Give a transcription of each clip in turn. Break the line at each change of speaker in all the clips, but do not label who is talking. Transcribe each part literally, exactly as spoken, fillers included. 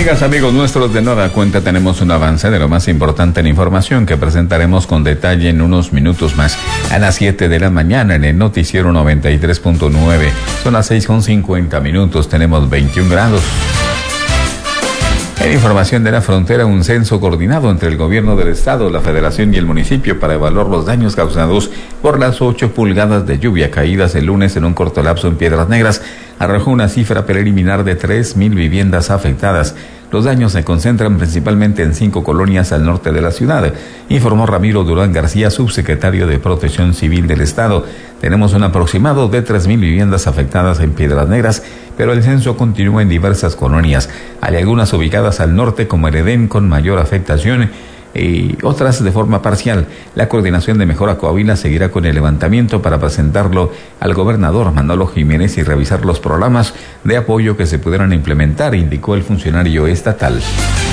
Amigas, amigos nuestros, de nueva cuenta tenemos un avance de lo más importante en información que presentaremos con detalle en unos minutos más. A las siete de la mañana en el noticiero noventa y tres punto nueve. Son las seis con cincuenta minutos, tenemos veintiún grados. En información de la frontera, un censo coordinado entre el gobierno del estado, la federación y el municipio para evaluar los daños causados por las ocho pulgadas de lluvia caídas el lunes en un corto lapso en Piedras Negras arrojó una cifra preliminar de tres mil viviendas afectadas. Los daños se concentran principalmente en cinco colonias al norte de la ciudad, informó Ramiro Durán García, subsecretario de Protección Civil del Estado. Tenemos un aproximado de tres mil viviendas afectadas en Piedras Negras, pero el censo continúa en diversas colonias. Hay algunas ubicadas al norte como el Edén con mayor afectación y otras de forma parcial. La Coordinación de Mejora Coahuila seguirá con el levantamiento para presentarlo al gobernador Manolo Jiménez y revisar los programas de apoyo que se pudieran implementar, indicó el funcionario estatal.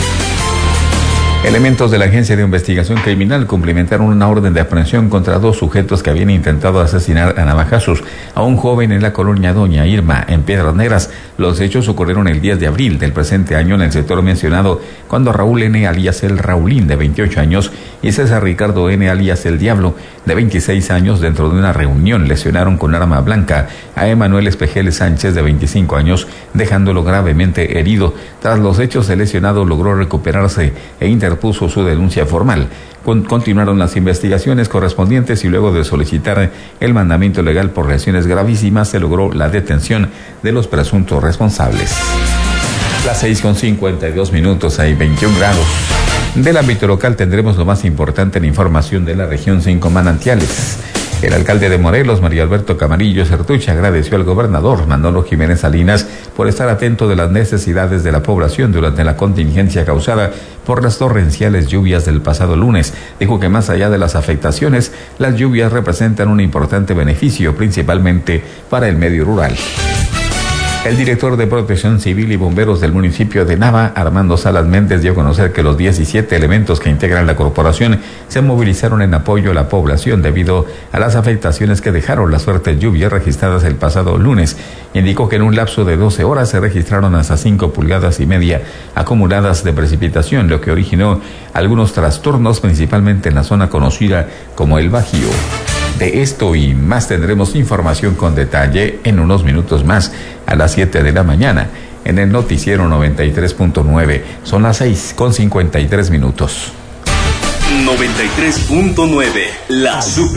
Elementos de la Agencia de Investigación Criminal cumplimentaron una orden de aprehensión contra dos sujetos que habían intentado asesinar a navajazos a un joven en la colonia Doña Irma, en Piedras Negras. Los hechos ocurrieron el diez de abril del presente año en el sector mencionado, cuando Raúl N., alias el Raulín, de veintiocho años, y César Ricardo N., alias el Diablo, de veintiséis años, dentro de una reunión, lesionaron con arma blanca a Emanuel Espejel Sánchez, de veinticinco años, dejándolo gravemente herido. Tras los hechos, el lesionado logró recuperarse e interpuso su denuncia formal. Con, continuaron las investigaciones correspondientes y luego de solicitar el mandamiento legal por lesiones gravísimas, se logró la detención de los presuntos responsables. Las seis con cincuenta y dos minutos, hay veintiún grados. Del ámbito local tendremos lo más importante en información de la región Cinco Manantiales. El alcalde de Morelos, Mario Alberto Camarillo Certuche, agradeció al gobernador Manolo Jiménez Salinas por estar atento de las necesidades de la población durante la contingencia causada por las torrenciales lluvias del pasado lunes. Dijo que más allá de las afectaciones, las lluvias representan un importante beneficio, principalmente para el medio rural. El director de Protección Civil y Bomberos del municipio de Nava, Armando Salas Méndez, dio a conocer que los diecisiete elementos que integran la corporación se movilizaron en apoyo a la población debido a las afectaciones que dejaron las fuertes lluvias registradas el pasado lunes. Indicó que en un lapso de doce horas se registraron hasta cinco pulgadas y media acumuladas de precipitación, lo que originó algunos trastornos, principalmente en la zona conocida como el Bajío. De esto y más tendremos información con detalle en unos minutos más, a las siete de la mañana, en el noticiero noventa y tres punto nueve. Son las seis con cincuenta y tres minutos.
noventa y tres punto nueve, la super.